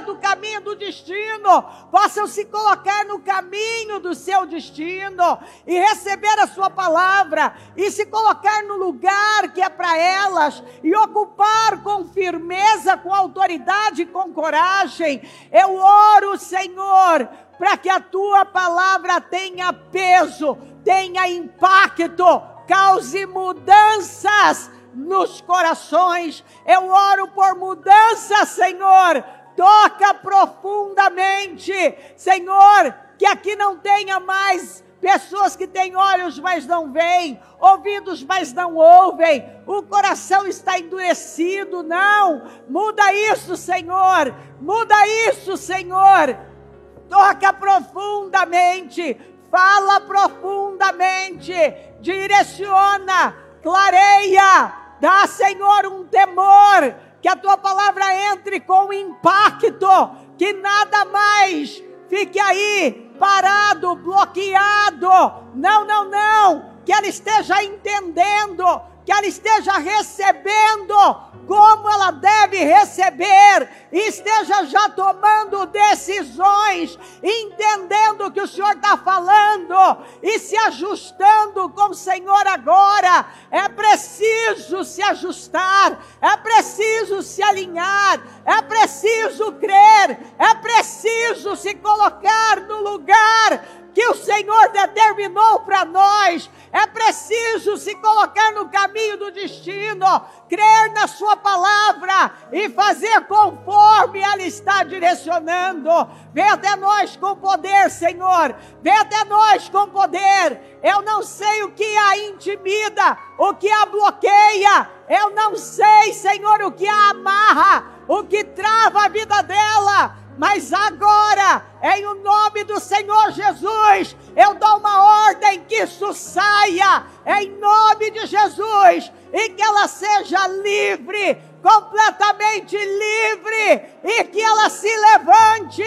do caminho do destino, possam se colocar no caminho do seu destino e receber a sua palavra e se colocar no lugar que é para elas e ocupar com firmeza, com autoridade, com coragem. Eu oro, Senhor, para que a tua palavra tenha peso, tenha impacto, cause mudanças nos corações. Eu oro por mudança, Senhor. Toca profundamente, Senhor, que aqui não tenha mais pessoas que têm olhos, mas não veem, ouvidos, mas não ouvem, o coração está endurecido. Não, muda isso, Senhor, muda isso, Senhor. Toca profundamente, fala profundamente, direciona, clareia, dá, Senhor, um temor, que a tua palavra entre com impacto, que nada mais fique aí parado, bloqueado. Não, não, não, que ela esteja entendendo, que ela esteja recebendo como ela deve receber, e esteja já tomando decisões, entendendo o que o Senhor está falando, e se ajustando com o Senhor agora. É preciso se ajustar, é preciso se alinhar, é preciso crer, é preciso se colocar no lugar que o Senhor determinou para nós. É preciso se colocar no caminho do destino, crer na sua palavra e fazer conforme ela está direcionando. Vem até nós com poder, Senhor, vem até nós com poder. Eu não sei o que a intimida, o que a bloqueia, eu não sei, Senhor, o que a amarra, o que trava a vida dela. Mas agora, em o nome do Senhor Jesus, eu dou uma ordem que isso saia, em nome de Jesus, e que ela seja livre, completamente livre, e que ela se levante,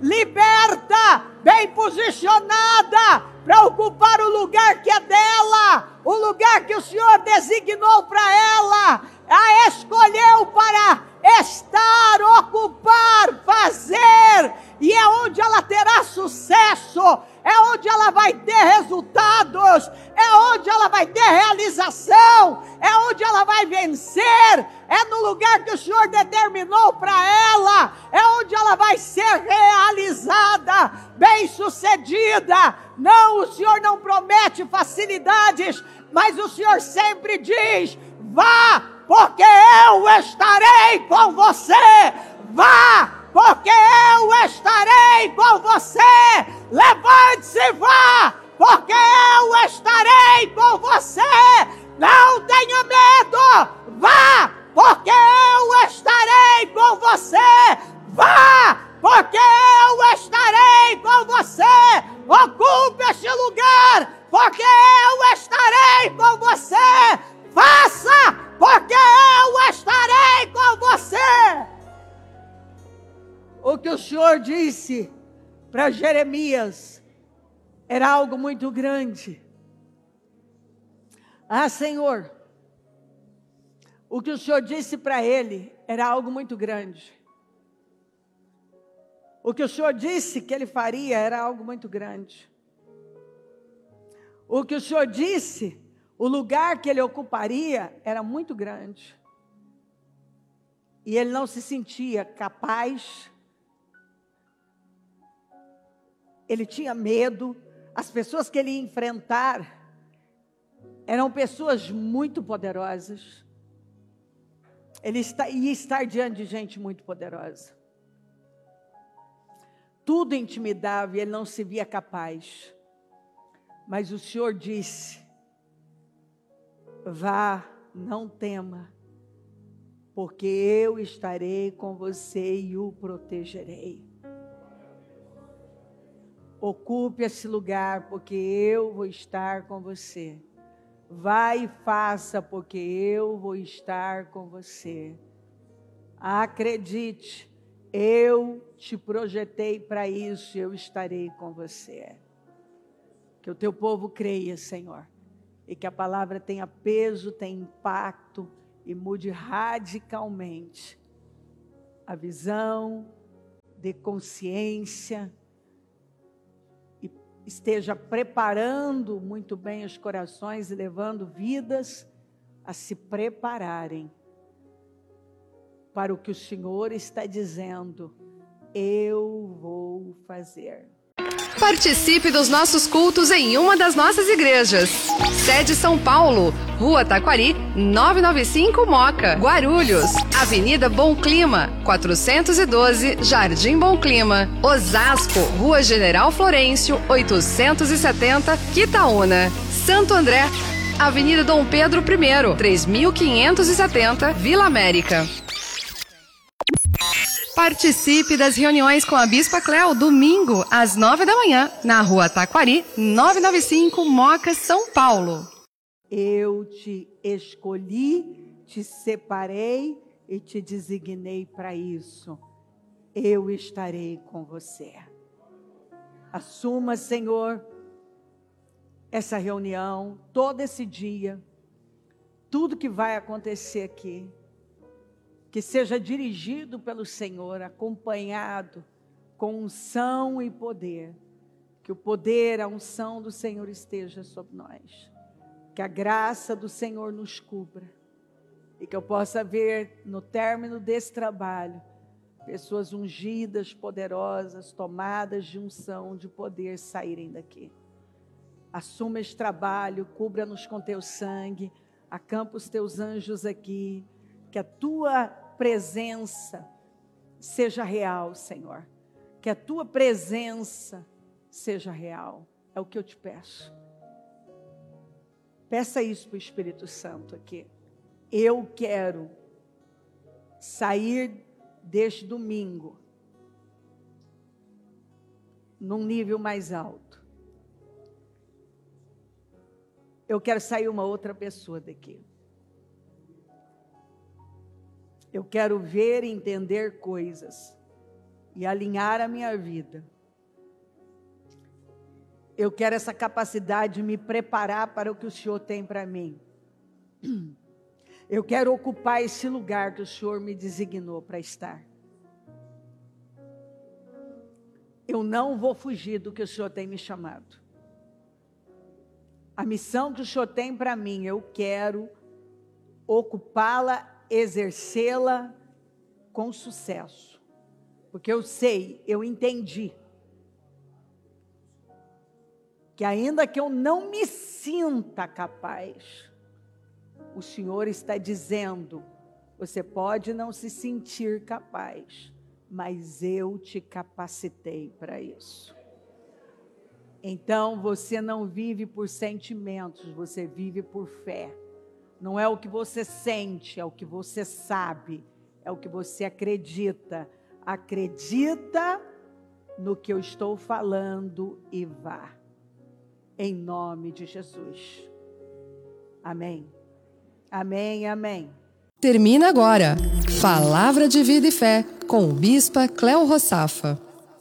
liberta, bem posicionada, para ocupar o lugar que é dela, o lugar que o Senhor designou para ela, a escolheu para estar, ocupar, fazer, e é onde ela terá sucesso, é onde ela vai ter resultados, é onde ela vai ter realização, é onde ela vai vencer, é no lugar que o Senhor determinou para ela, é onde ela vai ser realizada, bem-sucedida. Não, o Senhor não promete facilidades, mas o Senhor sempre diz: vá, porque eu estarei com você. Vá, porque eu estarei com você. Levante-se e vá, porque eu estarei com você. Não tenha medo. Vá, porque eu estarei com você. Vá, porque eu estarei com você. Ocupe este lugar, porque eu estarei com você. Faça, porque eu estarei com você. O que o Senhor disse para Jeremias era algo muito grande. Ah, Senhor, o que o Senhor disse para ele era algo muito grande. O que o Senhor disse que ele faria era algo muito grande. O que o Senhor disse, o lugar que ele ocuparia era muito grande. E ele não se sentia capaz. Ele tinha medo. As pessoas que ele ia enfrentar eram pessoas muito poderosas. Ele ia estar diante de gente muito poderosa. Tudo intimidava e ele não se via capaz. Mas o Senhor disse: vá, não tema, porque eu estarei com você e o protegerei. Ocupe esse lugar, porque eu vou estar com você. Vá e faça, porque eu vou estar com você. Acredite, eu te projetei para isso, eu estarei com você. Que o teu povo creia, Senhor, e que a palavra tenha peso, tenha impacto e mude radicalmente a visão, dê consciência e esteja preparando muito bem os corações e levando vidas a se prepararem para o que o Senhor está dizendo. Eu vou fazer. Participe dos nossos cultos em uma das nossas igrejas. Sede São Paulo, Rua Taquari, 995 Moca, Guarulhos, Avenida Bom Clima, 412, Jardim Bom Clima, Osasco, Rua General Florencio, 870, Quitaúna, Santo André, Avenida Dom Pedro I, 3570, Vila América. Participe das reuniões com a Bispa Cléo, domingo, às 9 da manhã, na Rua Taquari, 995, Moca, São Paulo. Eu te escolhi, te separei e te designei para isso. Eu estarei com você. Assuma, Senhor, essa reunião, todo esse dia, tudo que vai acontecer aqui. Que seja dirigido pelo Senhor, acompanhado com unção e poder. Que o poder, a unção do Senhor esteja sobre nós. Que a graça do Senhor nos cubra. E que eu possa ver no término desse trabalho, pessoas ungidas, poderosas, tomadas de unção, de poder saírem daqui. Assuma este trabalho, cubra-nos com teu sangue, acampa os teus anjos aqui. Que a tua presença seja real, Senhor. Que a tua presença seja real. É o que eu te peço. Peça isso para o Espírito Santo aqui. Eu quero sair deste domingo num nível mais alto. Eu quero sair uma outra pessoa daqui. Eu quero ver e entender coisas e alinhar a minha vida. Eu quero essa capacidade de me preparar para o que o Senhor tem para mim. Eu quero ocupar esse lugar que o Senhor me designou para estar. Eu não vou fugir do que o Senhor tem me chamado. A missão que o Senhor tem para mim, eu quero ocupá-la, exercê-la com sucesso, porque eu sei, eu entendi, que ainda que eu não me sinta capaz, o Senhor está dizendo, você pode não se sentir capaz, mas eu te capacitei para isso. Então você não vive por sentimentos, você vive por fé. Não é o que você sente, é o que você sabe, é o que você acredita. Acredita no que eu estou falando e vá. Em nome de Jesus. Amém. Amém, amém. Termina agora. Palavra de Vida e Fé, com o Bispa Cléo Rossafa.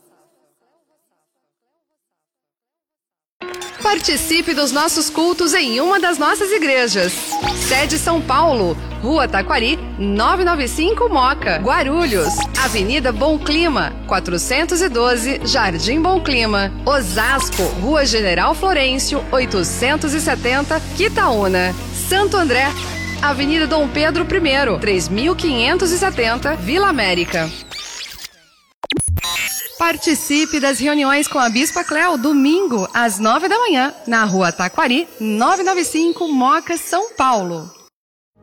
Participe dos nossos cultos em uma das nossas igrejas. Sede São Paulo, Rua Taquari, 995 Moca, Guarulhos, Avenida Bom Clima, 412, Jardim Bom Clima, Osasco, Rua General Florencio, 870, Quitaúna, Santo André, Avenida Dom Pedro I, 3570, Vila América. Participe das reuniões com a Bispa Cléo, domingo, às 9 da manhã, na Rua Taquari, 995, Moca, São Paulo.